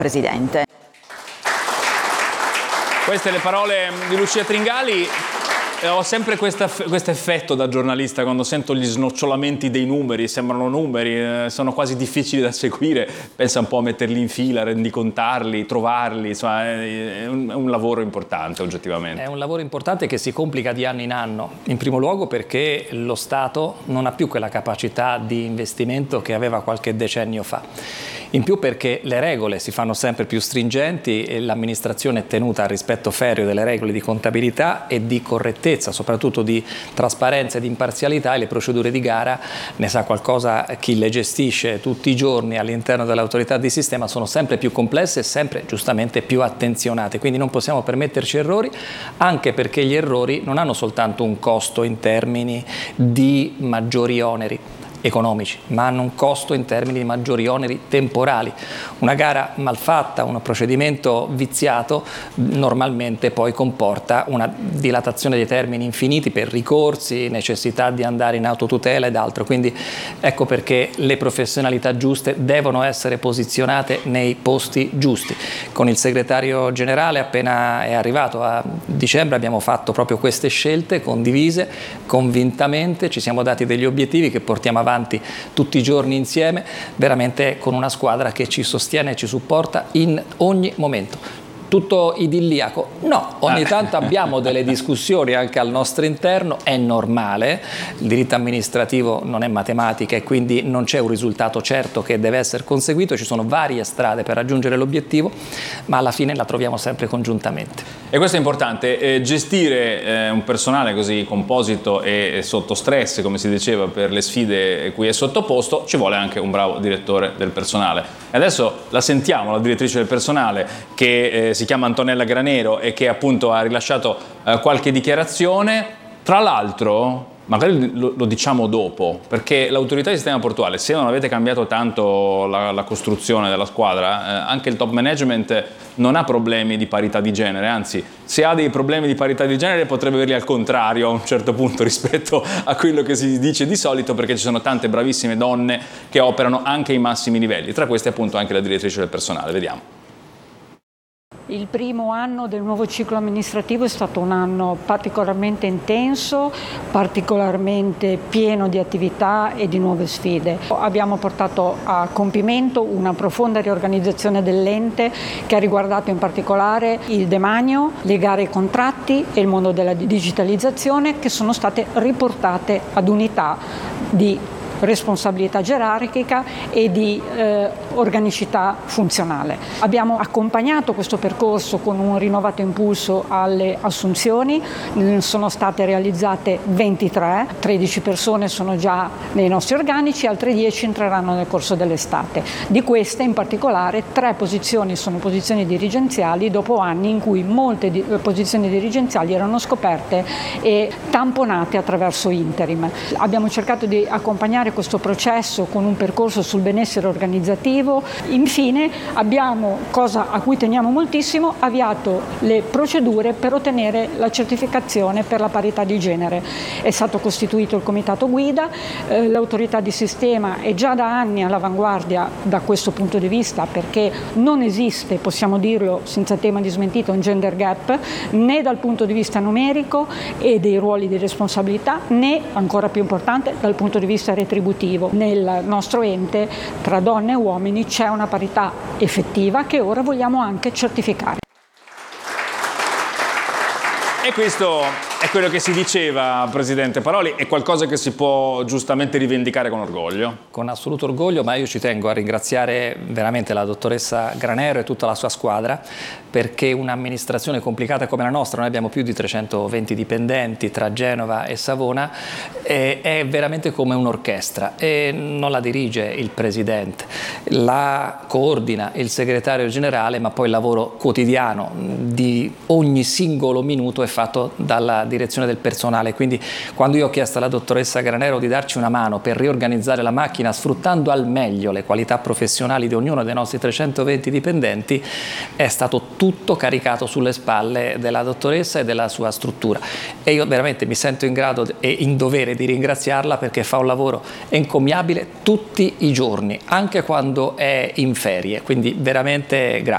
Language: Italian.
Presidente. Queste le parole di Lucia Tringali. Ho sempre questo effetto da giornalista quando sento gli snocciolamenti dei numeri, sembrano numeri, sono quasi difficili da seguire, pensa un po' a metterli in fila, rendicontarli, trovarli, insomma è un lavoro importante oggettivamente. È un lavoro importante che si complica di anno in anno, in primo luogo perché lo Stato non ha più quella capacità di investimento che aveva qualche decennio fa. In più perché le regole si fanno sempre più stringenti e l'amministrazione è tenuta al rispetto ferreo delle regole di contabilità e di correttezza, soprattutto di trasparenza e di imparzialità, e le procedure di gara, ne sa qualcosa chi le gestisce tutti i giorni all'interno dell'autorità di sistema, sono sempre più complesse e sempre giustamente più attenzionate, quindi non possiamo permetterci errori, anche perché gli errori non hanno soltanto un costo in termini di maggiori oneri economici, ma hanno un costo in termini di maggiori oneri temporali. Una gara malfatta, un procedimento viziato normalmente poi comporta una dilatazione dei termini infiniti per ricorsi, necessità di andare in autotutela ed altro, quindi ecco perché le professionalità giuste devono essere posizionate nei posti giusti. Con il segretario generale appena è arrivato a dicembre abbiamo fatto proprio queste scelte condivise, convintamente, ci siamo dati degli obiettivi che portiamo avanti tutti i giorni insieme, veramente con una squadra che ci sostiene e ci supporta in ogni momento. Tutto idilliaco? No, ogni tanto abbiamo delle discussioni anche al nostro interno, è normale, il diritto amministrativo non è matematica e quindi non c'è un risultato certo che deve essere conseguito, ci sono varie strade per raggiungere l'obiettivo, ma alla fine la troviamo sempre congiuntamente. E questo è importante, gestire un personale così composito e sotto stress, come si diceva, per le sfide cui è sottoposto, ci vuole anche un bravo direttore del personale. E adesso la sentiamo, la direttrice del personale, che si chiama Antonella Granero e che appunto ha rilasciato qualche dichiarazione. Tra l'altro, magari lo diciamo dopo, perché l'autorità di sistema portuale, se non avete cambiato tanto la costruzione della squadra, anche il top management non ha problemi di parità di genere, anzi se ha dei problemi di parità di genere potrebbe averli al contrario a un certo punto rispetto a quello che si dice di solito, perché ci sono tante bravissime donne che operano anche ai massimi livelli, tra queste appunto anche la direttrice del personale. Vediamo. Il primo anno del nuovo ciclo amministrativo è stato un anno particolarmente intenso, particolarmente pieno di attività e di nuove sfide. Abbiamo portato a compimento una profonda riorganizzazione dell'ente che ha riguardato in particolare il demanio, le gare ai contratti e il mondo della digitalizzazione, che sono state riportate ad unità di responsabilità gerarchica e di organicità funzionale. Abbiamo accompagnato questo percorso con un rinnovato impulso alle assunzioni, sono state realizzate 23, 13 persone sono già nei nostri organici, altre 10 entreranno nel corso dell'estate. Di queste in particolare 3 posizioni sono posizioni dirigenziali dopo anni in cui molte posizioni dirigenziali erano scoperte e tamponate attraverso interim. Abbiamo cercato di accompagnare questo processo con un percorso sul benessere organizzativo. Infine abbiamo, cosa a cui teniamo moltissimo, avviato le procedure per ottenere la certificazione per la parità di genere. È stato costituito il comitato guida, l'autorità di sistema è già da anni all'avanguardia da questo punto di vista, perché non esiste, possiamo dirlo senza tema di smentita, un gender gap né dal punto di vista numerico e dei ruoli di responsabilità, né, ancora più importante, dal punto di vista retributivo. Nel nostro ente tra donne e uomini c'è una parità effettiva che ora vogliamo anche certificare. E questo è quello che si diceva, Presidente Paroli, è qualcosa che si può giustamente rivendicare con orgoglio? Con assoluto orgoglio, ma io ci tengo a ringraziare veramente la dottoressa Granero e tutta la sua squadra, perché un'amministrazione complicata come la nostra, noi abbiamo più di 320 dipendenti tra Genova e Savona, è veramente come un'orchestra e non la dirige il Presidente, la coordina il Segretario Generale, ma poi il lavoro quotidiano di ogni singolo minuto è fatto dalla direzione del personale. Quindi quando io ho chiesto alla dottoressa Granero di darci una mano per riorganizzare la macchina sfruttando al meglio le qualità professionali di ognuno dei nostri 320 dipendenti, è stato tutto caricato sulle spalle della dottoressa e della sua struttura, e io veramente mi sento in grado e in dovere di ringraziarla, perché fa un lavoro encomiabile tutti i giorni, anche quando è in ferie, quindi veramente grazie.